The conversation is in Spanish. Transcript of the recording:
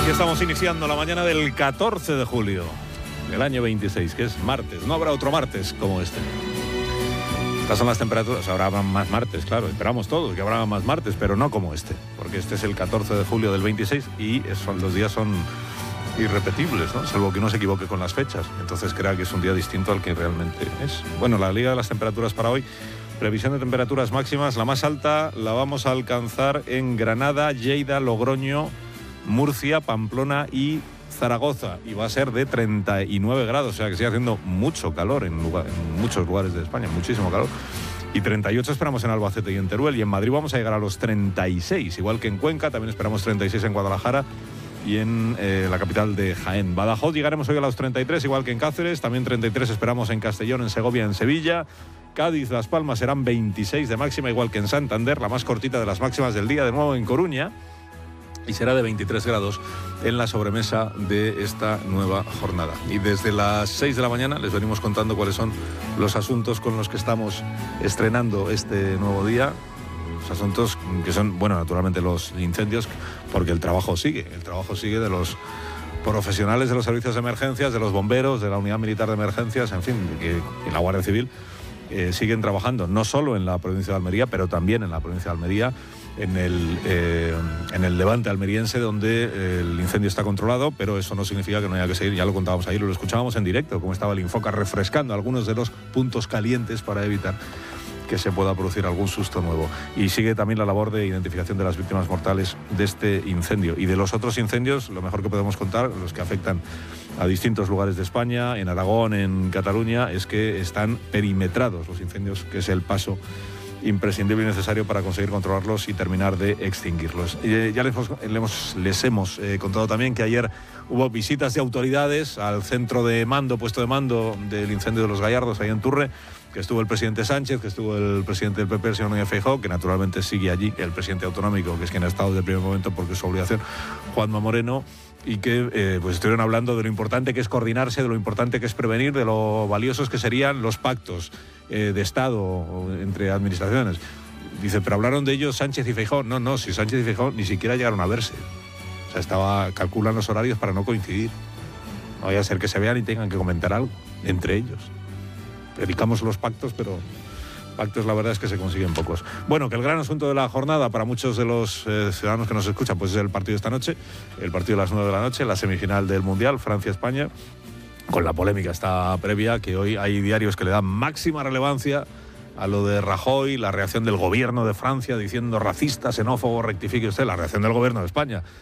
Y estamos iniciando la mañana del 14 de julio del año 26, que es martes. No habrá otro martes como este. Estas son las temperaturas. Habrá más martes, claro. Esperamos todos que habrá más martes, pero no como este. Porque este es el 14 de julio del 26 y los días son irrepetibles, ¿no? Salvo que uno se equivoque con las fechas. Entonces crea que es un día distinto al que realmente es. Bueno, la liga de las temperaturas para hoy. Previsión de temperaturas máximas. La más alta la vamos a alcanzar en Granada, Lleida, Logroño, Murcia, Pamplona y Zaragoza, y va a ser de 39 grados, o sea que sigue haciendo mucho calor en muchos lugares de España, muchísimo calor. Y 38 esperamos en Albacete y en Teruel, y en Madrid vamos a llegar a los 36, igual que en Cuenca, también esperamos 36 en Guadalajara y en la capital de Jaén. Badajoz llegaremos hoy a los 33, igual que en Cáceres, también 33 esperamos en Castellón, en Segovia, en Sevilla. Cádiz, Las Palmas serán 26 de máxima, igual que en Santander, la más cortita de las máximas del día, de nuevo en Coruña. Y será de 23 grados en la sobremesa de esta nueva jornada. Y desde las 6 de la mañana les venimos contando cuáles son los asuntos con los que estamos estrenando este nuevo día. Los asuntos que son, bueno, naturalmente los incendios, porque el trabajo sigue de los profesionales de los servicios de emergencias, de los bomberos, de la Unidad Militar de Emergencias, en fin, y la Guardia Civil siguen trabajando, no solo en la provincia de Almería, pero también en la provincia de Almería, en el Levante almeriense, donde el incendio está controlado, pero eso no significa que no haya que seguir. Ya lo contábamos ayer, lo escuchábamos en directo, cómo estaba el Infoca refrescando algunos de los puntos calientes para evitar que se pueda producir algún susto nuevo. Y sigue también la labor de identificación de las víctimas mortales de este incendio. Y de los otros incendios, lo mejor que podemos contar, los que afectan a distintos lugares de España, en Aragón, en Cataluña, es que están perimetrados los incendios, que es el paso imprescindible y necesario para conseguir controlarlos y terminar de extinguirlos. Ya les hemos contado también que ayer hubo visitas de autoridades al centro de mando, puesto de mando del incendio de Los Gallardos, ahí en Turre, que estuvo el presidente Sánchez, que estuvo el presidente del PP, el señor Núñez Feijóo, que naturalmente sigue allí, el presidente autonómico, que es quien ha estado desde el primer momento porque es su obligación, Juanma Moreno, y que pues estuvieron hablando de lo importante que es coordinarse, de lo importante que es prevenir, de lo valiosos que serían los pactos de Estado entre administraciones. Dice, pero hablaron de ellos Sánchez y Feijóo. No, si Sánchez y Feijóo ni siquiera llegaron a verse. O sea, calculan los horarios para no coincidir. No vaya a ser que se vean y tengan que comentar algo entre ellos. Predicamos los pactos, pero pactos la verdad es que se consiguen pocos. Bueno, que el gran asunto de la jornada para muchos de los ciudadanos que nos escuchan pues es el partido de esta noche, el partido de las 9 de la noche, la semifinal del Mundial, Francia-España, con la polémica esta previa, que hoy hay diarios que le dan máxima relevancia a lo de Rajoy, la reacción del gobierno de Francia diciendo racista, xenófobo, rectifique usted, la reacción del gobierno de España